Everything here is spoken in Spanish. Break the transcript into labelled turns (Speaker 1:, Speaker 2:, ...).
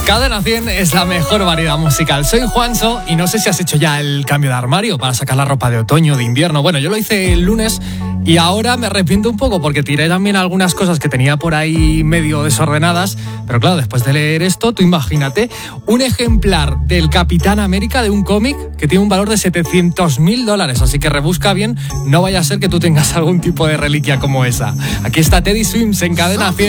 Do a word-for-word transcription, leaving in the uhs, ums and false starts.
Speaker 1: Cadena cien es la mejor variedad musical. Soy Juanso y no sé si has hecho ya el cambio de armario para sacar la ropa de otoño, de invierno. Bueno, yo lo hice el lunes y ahora me arrepiento un poco porque tiré también algunas cosas que tenía por ahí medio desordenadas. Pero claro, después de leer esto, tú imagínate un ejemplar del Capitán América de un cómic que tiene un valor de setecientos mil dólares. Así que rebusca bien, no vaya a ser que tú tengas algún tipo de reliquia como esa. Aquí está Teddy Swims en Cadena cien.